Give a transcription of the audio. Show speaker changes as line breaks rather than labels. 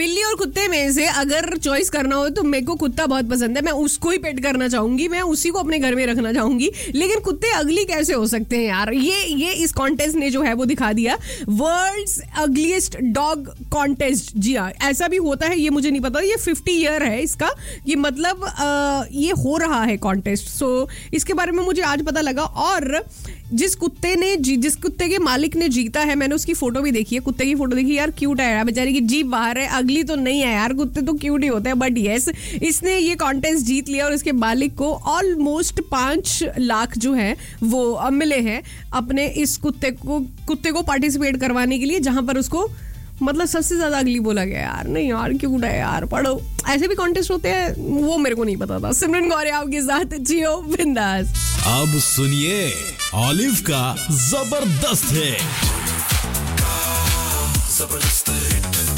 बिल्ली और कुत्ते में से अगर चॉइस करना हो तो मेरे को कुत्ता बहुत पसंद है, मैं उसको ही पेट करना चाहूंगी, मैं उसी को अपने घर में रखना चाहूंगी। लेकिन कुत्ते अगली कैसे हो सकते हैं यार? ये इस कॉन्टेस्ट ने जो है वो दिखा दिया, वर्ल्ड्स अगलीस्ट डॉग कॉन्टेस्ट। जी हाँ, ऐसा भी होता है, ये मुझे नहीं पता। ये 50 ईयर है इसका, ये मतलब ये हो रहा है कॉन्टेस्ट। सो इसके बारे में मुझे आज पता लगा। और जिस कुत्ते के मालिक ने जीता है, मैंने उसकी फोटो भी देखी है, कुत्ते की फोटो देखी यार, क्यूट है यार, बेचारी की जीभ बाहर है, अगली तो नहीं है यार, कुत्ते तो क्यूट ही होते हैं। बट यस, इसने ये कॉन्टेस्ट जीत लिया और इसके मालिक को ऑलमोस्ट 5 लाख जो है वो मिले हैं अपने इस कुत्ते को पार्टिसिपेट करवाने के लिए, जहां पर उसको मतलब सबसे ज्यादा अगली बोला गया। यार नहीं यार, क्यूट है यार, पढ़ो। ऐसे भी कॉन्टेस्ट होते हैं, वो मेरे को नहीं पता था। सिमरन गौर आपके साथ, जियो बिंदास।
अब सुनिए ऑलिव का जबरदस्त है।